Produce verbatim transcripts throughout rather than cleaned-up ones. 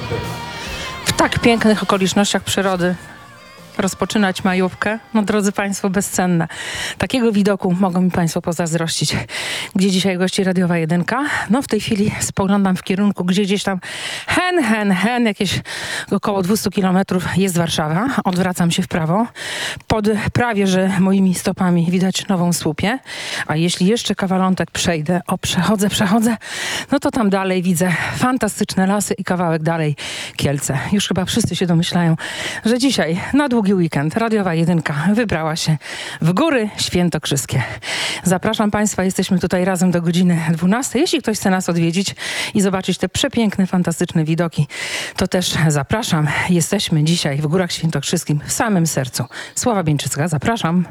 W tak pięknych okolicznościach przyrody rozpoczynać majówkę, no drodzy Państwo, bezcenne. Takiego widoku mogą mi Państwo pozazdrościć. Gdzie dzisiaj gości Radiowa Jedynka? No w tej chwili spoglądam w kierunku, gdzie gdzieś tam hen, hen, hen, jakieś około dwieście kilometrów jest Warszawa. Odwracam się w prawo. Pod prawie, że moimi stopami widać Nową Słupię. A jeśli jeszcze kawalątek przejdę, o przechodzę, przechodzę, no to tam dalej widzę fantastyczne lasy i kawałek dalej Kielce. Już chyba wszyscy się domyślają, że dzisiaj na długi weekend Radiowa Jedynka wybrała się w Góry Świętokrzyskie. Zapraszam Państwa, jesteśmy tutaj razem do godziny dwunastej. Jeśli ktoś chce nas odwiedzić i zobaczyć te przepiękne, fantastyczne widoki, to też zapraszam. Jesteśmy dzisiaj w Górach Świętokrzyskim, w samym sercu. Sława Bieńczycka, zapraszam.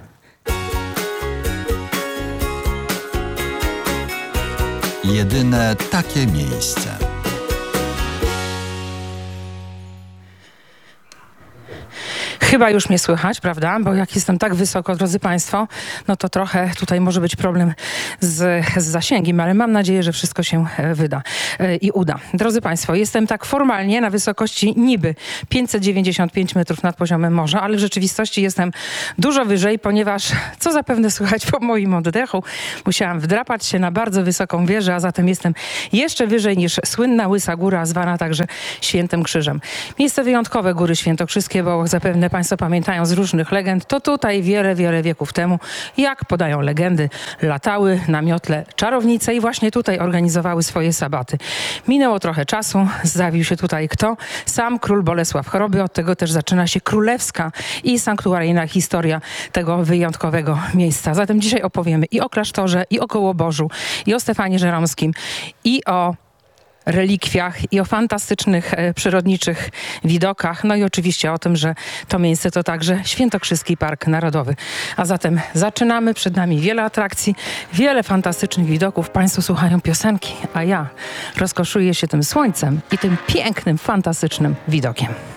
Jedyne takie miejsce. Chyba już mnie słychać, prawda? Bo jak jestem tak wysoko, drodzy Państwo, no to trochę tutaj może być problem z, z zasięgiem, ale mam nadzieję, że wszystko się wyda e, i uda. Drodzy Państwo, jestem tak formalnie na wysokości niby pięćset dziewięćdziesiąt pięć metrów nad poziomem morza, ale w rzeczywistości jestem dużo wyżej, ponieważ, co zapewne słychać po moim oddechu, musiałam wdrapać się na bardzo wysoką wieżę, a zatem jestem jeszcze wyżej niż słynna Łysa Góra, zwana także Świętym Krzyżem. Miejsce wyjątkowe, Góry Świętokrzyskie, bo zapewne Państwo pamiętają z różnych legend, to tutaj wiele, wiele wieków temu, jak podają legendy, latały na miotle czarownice i właśnie tutaj organizowały swoje sabaty. Minęło trochę czasu, zjawił się tutaj kto? Sam król Bolesław Choroby. Od tego też zaczyna się królewska i sanktuaryjna historia tego wyjątkowego miejsca. Zatem dzisiaj opowiemy i o klasztorze, i o Kołoborzu, i o Stefanie Żeromskim, i o relikwiach i o fantastycznych e, przyrodniczych widokach, no i oczywiście o tym, że to miejsce to także Świętokrzyski Park Narodowy. A zatem zaczynamy, przed nami wiele atrakcji, wiele fantastycznych widoków. Państwo słuchają piosenki, a ja rozkoszuję się tym słońcem i tym pięknym, fantastycznym widokiem.